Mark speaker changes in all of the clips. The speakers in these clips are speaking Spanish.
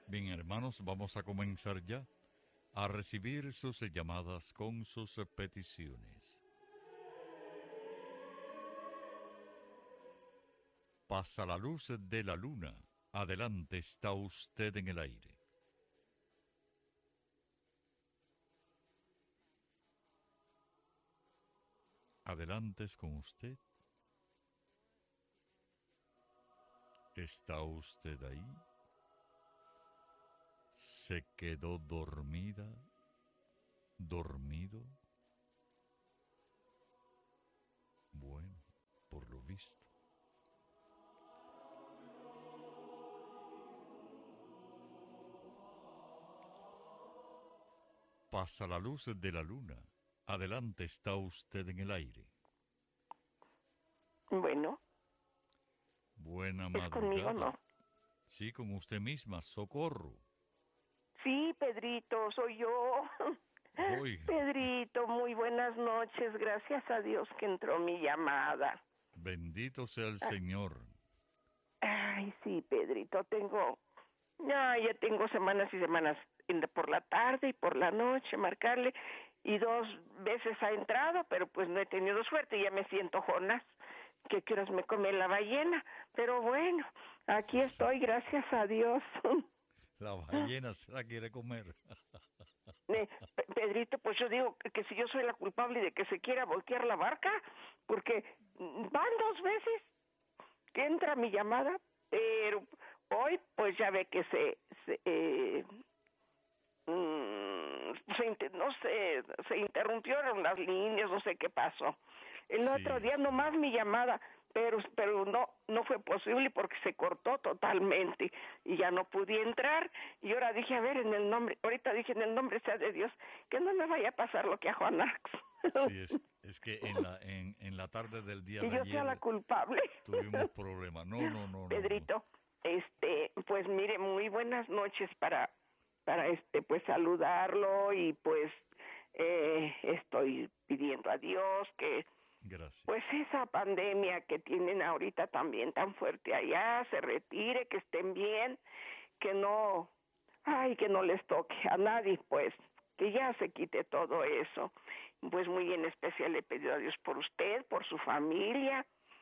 Speaker 1: Bien, hermanos, vamos a comenzar ya a recibir sus llamadas con sus peticiones. Pasa la luz de la luna. Adelante, está usted en el aire. Adelante es con usted. ¿Está usted ahí? ¿Se quedó dormida? ¿Dormido? Bueno, por lo visto. Pasa la luz de la luna. Adelante, está usted en el aire.
Speaker 2: Bueno,
Speaker 1: Buena
Speaker 2: ¿es
Speaker 1: madrugada.
Speaker 2: conmigo, no?
Speaker 1: Sí, con usted misma, Socorro.
Speaker 2: Sí, Pedrito, soy yo.
Speaker 1: Oiga.
Speaker 2: Pedrito, muy buenas noches. Gracias a Dios que entró mi llamada.
Speaker 1: Bendito sea el Señor.
Speaker 2: Ay, sí, Pedrito, ya tengo semanas y semanas por la tarde y por la noche marcarle, y 2 veces ha entrado, pero pues no he tenido suerte. Ya me siento Jonás, que horas me come la ballena, pero bueno, aquí estoy, gracias a Dios.
Speaker 1: La ballena se la quiere comer.
Speaker 2: Pedrito, pues yo digo que si yo soy la culpable de que se quiera voltear la barca, porque van 2 veces que entra mi llamada, pero hoy pues ya ve que no sé, se interrumpieron las líneas, no sé qué pasó. El otro día nomás mi llamada, pero no fue posible porque se cortó totalmente y ya no pude entrar. Y ahora dije, a ver, ahorita dije, en el nombre sea de Dios, que no me vaya a pasar lo que a Juanax.
Speaker 1: Sí, es que en la tarde del día de
Speaker 2: yo
Speaker 1: ayer
Speaker 2: sea la culpable.
Speaker 1: tuvimos problemas. No.
Speaker 2: Pedrito, pues mire, muy buenas noches para pues saludarlo, y pues estoy pidiendo a Dios que
Speaker 1: Gracias.
Speaker 2: pues esa pandemia que tienen ahorita también tan fuerte allá se retire, que estén bien, que no les toque a nadie, pues que ya se quite todo eso. Pues muy en especial le he pedido a Dios por usted, por su familia,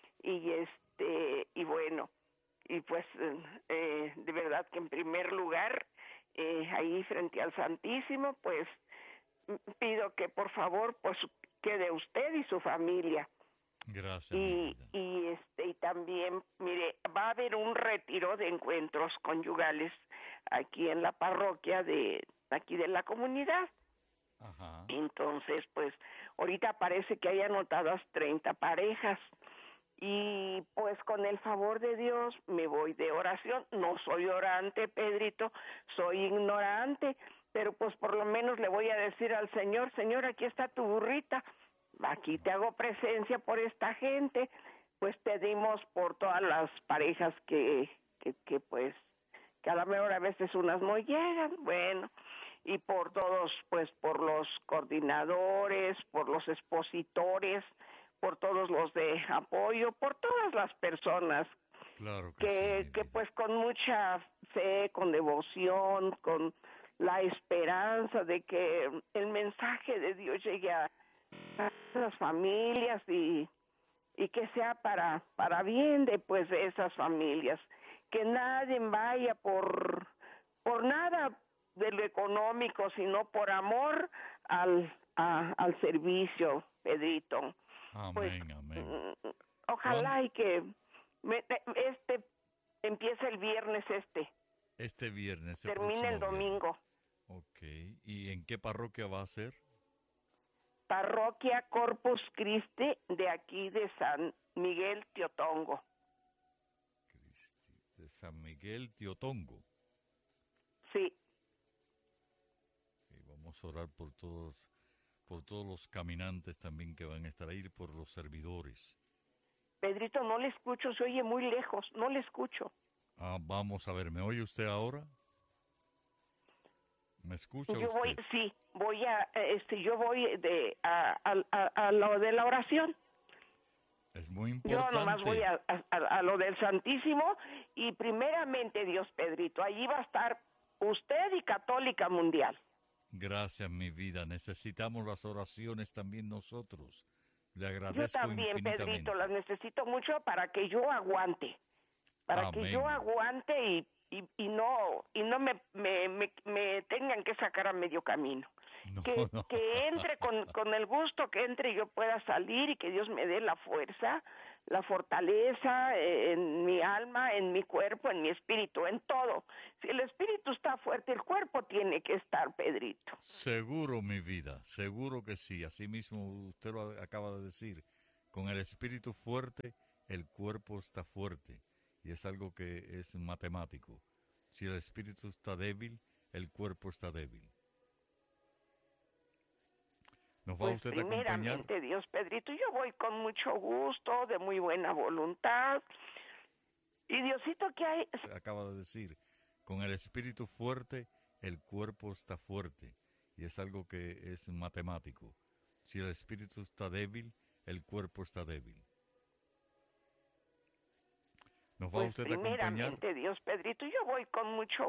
Speaker 2: y bueno, y pues de verdad que en primer lugar ahí frente al Santísimo, pues pido que por favor pues quede usted y su familia.
Speaker 1: Gracias.
Speaker 2: Y también, mire, va a haber un retiro de encuentros conyugales aquí en la parroquia de aquí de la comunidad.
Speaker 1: Ajá.
Speaker 2: Entonces, pues ahorita parece que hay anotadas 30 parejas. Y pues con el favor de Dios me voy de oración. No soy orante, Pedrito, soy ignorante, pero pues por lo menos le voy a decir al Señor, Señor, aquí está tu burrita, aquí te hago presencia por esta gente. Pues pedimos por todas las parejas que pues, que a lo mejor a veces unas no llegan, bueno, y por todos, pues por los coordinadores, por los expositores, por todos los de apoyo, por todas las personas
Speaker 1: Claro
Speaker 2: que pues con mucha fe, con devoción, con la esperanza de que el mensaje de Dios llegue a las familias, y que sea para bien de pues de esas familias, que nadie vaya por nada de lo económico, sino por amor al servicio, Pedrito.
Speaker 1: Amén,
Speaker 2: Pues,
Speaker 1: amén.
Speaker 2: Ojalá y que empiece el viernes
Speaker 1: Este viernes.
Speaker 2: termine el domingo.
Speaker 1: Viernes. Ok. ¿Y en qué parroquia va a ser?
Speaker 2: Parroquia Corpus Christi de aquí de San Miguel Teotongo.
Speaker 1: De San Miguel Teotongo.
Speaker 2: Sí.
Speaker 1: Y vamos a orar por todos los caminantes también que van a estar ahí, por los servidores.
Speaker 2: Pedrito, no le escucho, se oye muy lejos, no le escucho.
Speaker 1: Vamos a ver, ¿me oye usted ahora? ¿Me escucha
Speaker 2: yo
Speaker 1: usted?
Speaker 2: Voy a lo de la oración.
Speaker 1: Es muy importante.
Speaker 2: Yo nomás voy a lo del Santísimo, y primeramente Dios, Pedrito, allí va a estar usted y Católica Mundial.
Speaker 1: Gracias, mi vida. Necesitamos las oraciones también nosotros. Le
Speaker 2: Yo
Speaker 1: agradezco
Speaker 2: también,
Speaker 1: infinitamente.
Speaker 2: Pedrito, las necesito mucho para que yo aguante. Para que
Speaker 1: Amén.
Speaker 2: yo aguante y no me tengan que sacar a medio camino.
Speaker 1: No, no.
Speaker 2: Que entre con el gusto, que entre y yo pueda salir y que Dios me dé la fuerza, la fortaleza en mi alma, en mi cuerpo, en mi espíritu, en todo. Si el espíritu está fuerte, el cuerpo tiene que estar, Pedrito.
Speaker 1: Seguro, mi vida, seguro que sí. Así mismo usted lo acaba de decir. Con el espíritu fuerte, el cuerpo está fuerte. Y es algo que es matemático. Si el espíritu está débil, el cuerpo está débil. ¿Nos va
Speaker 2: Pues
Speaker 1: usted a acompañar?
Speaker 2: primeramente, Dios, Pedrito, yo voy con mucho gusto, de muy buena voluntad. Y Diosito, ¿qué hay?
Speaker 1: Acaba de decir, con el espíritu fuerte, el cuerpo está fuerte. Y es algo que es matemático. Si el espíritu está débil, el cuerpo está débil. ¿Nos va
Speaker 2: Pues
Speaker 1: usted a acompañar?
Speaker 2: primeramente, Dios, Pedrito, yo voy con mucho